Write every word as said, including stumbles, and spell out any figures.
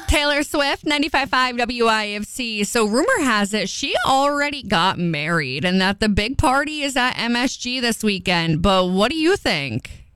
Taylor Swift, ninety-five point five W I F C. So rumor has it she already got married and that the big party is at M S G this weekend. But what do you think?